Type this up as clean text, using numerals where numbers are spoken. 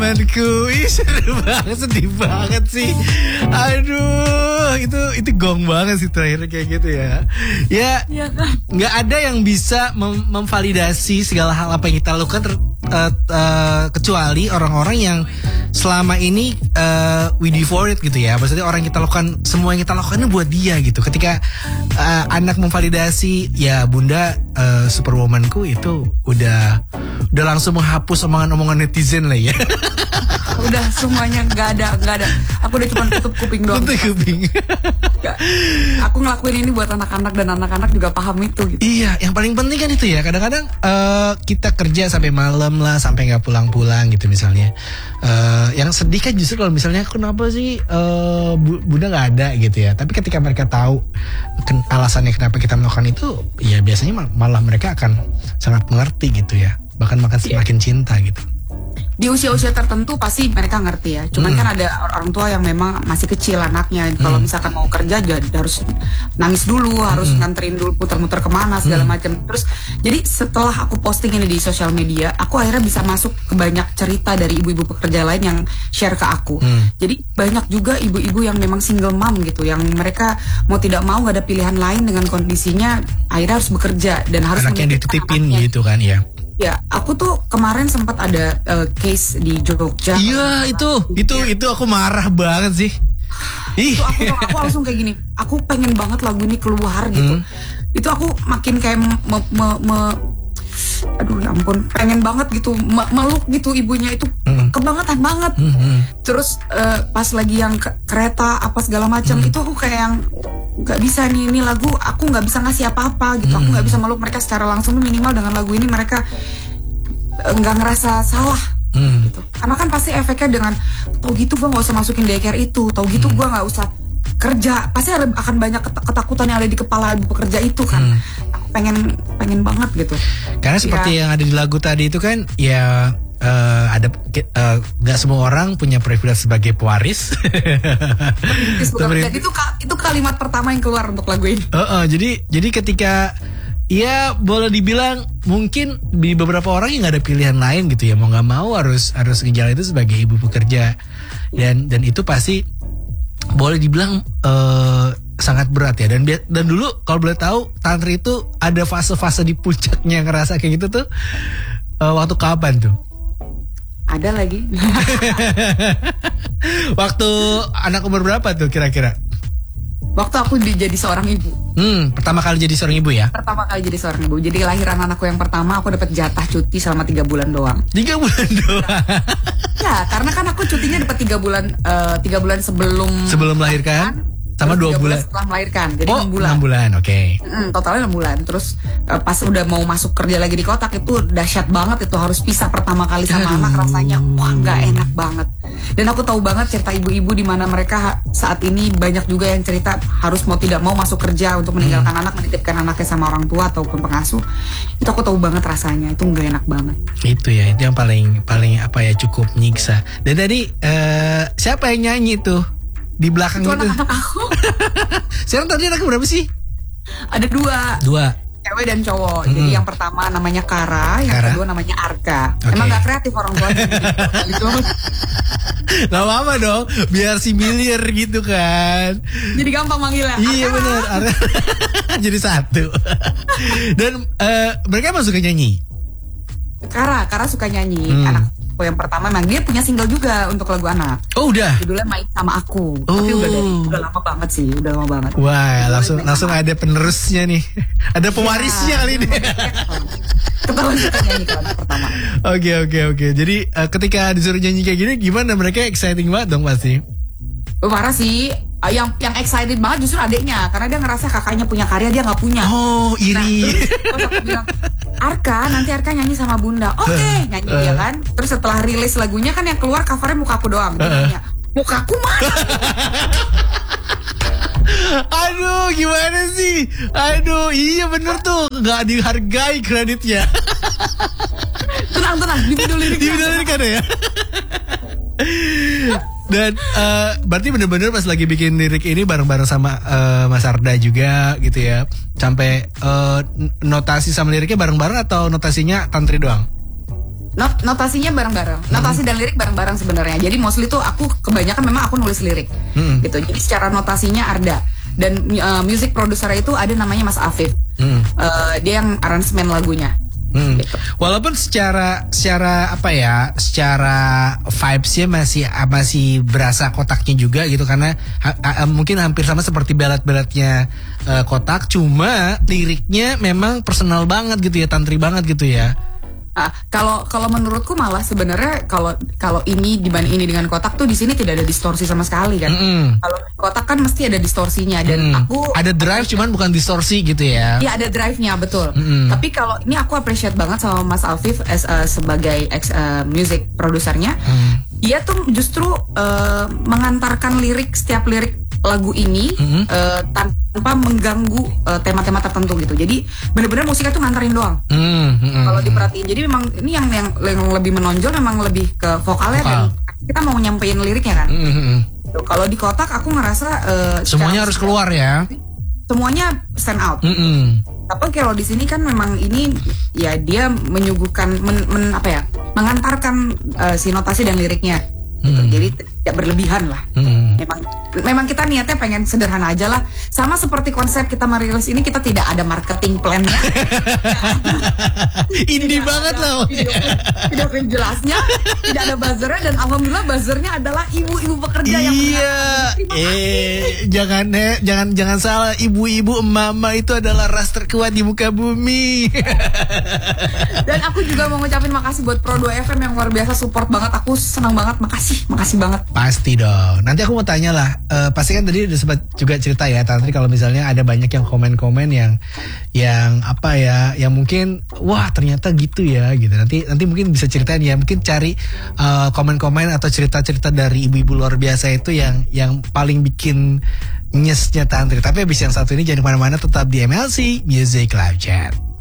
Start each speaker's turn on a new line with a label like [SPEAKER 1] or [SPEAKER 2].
[SPEAKER 1] zamanku. Ih, seru banget, sedih banget sih. Aduh, itu gong banget sih terakhir kayak gitu ya. Ya, nggak ada yang bisa memvalidasi segala hal apa yang kita lakukan kecuali orang-orang yang selama ini we for it gitu ya. Maksudnya orang yang kita lakukan, semua yang kita lakukan itu buat dia gitu. Ketika anak memvalidasi, ya bunda superwomanku itu udah langsung menghapus omongan-omongan netizen lah ya.
[SPEAKER 2] Udah semuanya nggak ada. Aku udah cuma tutup kuping doang.
[SPEAKER 1] Tutup kuping.
[SPEAKER 2] Aku ngelakuin ini buat anak-anak dan anak-anak juga paham itu gitu.
[SPEAKER 1] Iya, yang paling penting kan itu ya. Kadang-kadang kita kerja sampai malam lah, sampai nggak pulang-pulang gitu misalnya. Yang sedih kan justru kalau misalnya kenapa sih bunda nggak ada gitu ya. Tapi ketika mereka tahu alasannya kenapa kita melakukan itu, ya biasanya malah mereka akan sangat mengerti gitu ya. Bahkan semakin cinta gitu.
[SPEAKER 2] Di usia-usia tertentu pasti mereka ngerti ya. Cuman kan ada orang tua yang memang masih kecil anaknya. Kalau misalkan mau kerja harus nangis dulu, harus nganterin dulu, putar-muter kemana segala macam. Terus jadi setelah aku posting ini di sosial media, aku akhirnya bisa masuk ke banyak cerita dari ibu-ibu pekerja lain yang share ke aku. Jadi banyak juga ibu-ibu yang memang single mom gitu, yang mereka mau tidak mau gak ada pilihan lain dengan kondisinya, akhirnya harus bekerja dan harus
[SPEAKER 1] anaknya dititipin gitu kan ya.
[SPEAKER 2] Ya, aku tuh kemarin sempat ada case di Jogja.
[SPEAKER 1] Iya, itu aku marah banget sih.
[SPEAKER 2] Itu aku langsung kayak gini. Aku pengen banget lagu ini keluar gitu. Itu aku makin kayak aduh ya ampun, pengen banget gitu meluk gitu ibunya itu kebangetan banget. Terus pas lagi yang kereta apa segala macam itu aku kayak yang nggak bisa nih, ini lagu aku nggak bisa ngasih apa-apa gitu. Aku nggak bisa meluk mereka secara langsung, minimal dengan lagu ini mereka nggak ngerasa salah gitu. Karena kan pasti efeknya dengan tau gitu gue nggak usah masukin daycare itu, tau gitu gue nggak usah kerja, pasti akan banyak ketakutan yang ada di kepala ibu pekerja itu kan. Aku pengen banget gitu.
[SPEAKER 1] Karena seperti yang ada di lagu tadi itu kan ya, ada nggak semua orang punya privilege sebagai pewaris.
[SPEAKER 2] Jadi itu kalimat pertama yang keluar untuk lagu ini.
[SPEAKER 1] Jadi ketika ya boleh dibilang mungkin di beberapa orang yang nggak ada pilihan lain gitu ya, mau nggak mau harus ngejalan itu sebagai ibu pekerja, dan itu pasti boleh dibilang sangat berat ya. Dan dulu kalau boleh tahu tantri itu ada fase-fase di puncaknya ngerasa kayak gitu tuh waktu kapan tuh?
[SPEAKER 2] Ada lagi.
[SPEAKER 1] Waktu anak umur berapa tuh kira-kira?
[SPEAKER 2] Waktu aku jadi seorang ibu.
[SPEAKER 1] Pertama kali jadi seorang ibu ya?
[SPEAKER 2] Pertama kali jadi seorang ibu. Jadi kelahiran anakku yang pertama aku dapat jatah cuti selama 3 bulan doang.
[SPEAKER 1] 3 bulan doang?
[SPEAKER 2] Ya, karena kan aku cutinya dapat 3 bulan
[SPEAKER 1] sebelum melahirkan? Sama 2 bulan
[SPEAKER 2] setelah melahirkan, jadi 6 bulan.
[SPEAKER 1] 6 bulan, oke.
[SPEAKER 2] Totalnya 6 bulan. Terus pas udah mau masuk kerja lagi di kotak itu dahsyat banget, itu harus pisah pertama kali sama anak, rasanya wah nggak enak banget. Dan aku tahu banget cerita ibu-ibu di mana mereka saat ini banyak juga yang cerita harus mau tidak mau masuk kerja untuk meninggalkan anak, menitipkan anaknya sama orang tua ataupun pengasuh. Itu aku tahu banget rasanya, itu nggak enak banget.
[SPEAKER 1] Itu ya, itu yang paling apa ya, cukup nyiksa. Dan tadi siapa yang nyanyi tuh di belakang itu?
[SPEAKER 2] Anak-anak aku.
[SPEAKER 1] Sekarang tadi anaknya berapa sih?
[SPEAKER 2] Ada 2. Cewek dan cowok. Jadi yang pertama namanya Kara, yang kedua namanya Arka. Emang gak kreatif orang tua gitu.
[SPEAKER 1] Gak apa-apa dong, biar similir gitu kan.
[SPEAKER 2] Jadi gampang manggilnya.
[SPEAKER 1] Iya bener. Jadi satu. Dan mereka emang suka nyanyi?
[SPEAKER 2] Kara suka nyanyi. Anak yang pertama memang dia punya single juga untuk lagu anak.
[SPEAKER 1] Oh udah.
[SPEAKER 2] Judulnya Main Sama Aku. Tapi udah lama banget sih, udah lama banget.
[SPEAKER 1] Wah, langsung ada penerusnya nih. Ada pewarisnya kali ini.
[SPEAKER 2] Ketahuan suka nyanyi kalau anak pertama.
[SPEAKER 1] Oke. Jadi ketika disuruh nyanyi kayak gini, gimana, mereka exciting banget dong pasti?
[SPEAKER 2] Parah sih. Yang excited banget justru adeknya, karena dia ngerasa kakaknya punya karya, dia nggak punya.
[SPEAKER 1] Oh, iri.
[SPEAKER 2] Terus aku bilang, nanti Arka nyanyi sama bunda. Oke, nyanyi dia kan. Terus setelah rilis lagunya kan yang keluar covernya mukaku doang. Dia nanya, mukaku mana?
[SPEAKER 1] Aduh, gimana sih? Aduh, iya bener tuh, nggak dihargai kreditnya.
[SPEAKER 2] Tenang, di video lirik
[SPEAKER 1] kan ya. Dan berarti bener-bener pas lagi bikin lirik ini bareng-bareng sama Mas Arda juga gitu ya. Sampai notasi sama liriknya bareng-bareng atau notasinya tantri doang?
[SPEAKER 2] Notasinya bareng-bareng. Notasi dan lirik bareng-bareng sebenarnya. Jadi mostly tuh aku kebanyakan memang aku nulis lirik. Gitu. Jadi secara notasinya Arda. Dan music producer itu ada namanya Mas Afif. Dia yang aransemen lagunya. Gitu.
[SPEAKER 1] Walaupun secara apa ya, secara vibesnya masih berasa kotaknya juga gitu, karena mungkin hampir sama seperti ballad-balladnya Kotak, cuma liriknya memang personal banget gitu ya, tantri banget gitu ya.
[SPEAKER 2] Kalau menurutku malah sebenarnya kalau ini dibanding ini dengan Kotak tuh di sini tidak ada distorsi sama sekali kan. Kalau Kotak kan mesti ada distorsinya dan aku
[SPEAKER 1] ada drive cuman bukan distorsi gitu ya.
[SPEAKER 2] Iya, ada drive-nya betul. Tapi kalau ini aku appreciate banget sama Mas Afif sebagai music produsernya. Dia tuh justru mengantarkan lirik, setiap lirik lagu ini tanpa mengganggu tema-tema tertentu gitu. Jadi benar-benar musiknya tuh nganterin doang. Kalau diperhatiin, jadi memang ini yang lebih menonjol memang lebih ke vokalnya kan. Kita mau nyampein liriknya kan. Kalau di Kotak aku ngerasa
[SPEAKER 1] semuanya harus keluar ya.
[SPEAKER 2] Semuanya stand out. Tapi kalau di sini kan memang ini ya dia menyuguhkan mengantarkan si notasi dan liriknya. Gitu. Jadi tidak berlebihan lah. Memang kita niatnya pengen sederhana aja lah. Sama seperti konsep kita merilis ini, kita tidak ada marketing plan-nya.
[SPEAKER 1] Indie banget loh.
[SPEAKER 2] Tidak jelasnya, tidak ada buzzernya, dan alhamdulillah buzzernya adalah ibu-ibu pekerja yang
[SPEAKER 1] jangan salah, ibu-ibu emak-emak itu adalah ras terkuat di muka bumi.
[SPEAKER 2] Dan aku juga mau ngucapin makasih buat Pro 2 FM yang luar biasa support banget. Aku senang banget, makasih banget.
[SPEAKER 1] Pasti dong. Nanti aku mau tanya lah, pasti kan tadi udah sempat juga cerita ya Tantri, kalau misalnya ada banyak yang komen-komen yang apa ya, yang mungkin wah ternyata gitu ya gitu. Nanti mungkin bisa ceritain ya, mungkin cari komen-komen atau cerita-cerita dari ibu-ibu luar biasa itu yang paling bikin nyesnya Tantri. Tapi abis yang satu ini jangan kemana-mana, tetap di MLC Music Live Chat.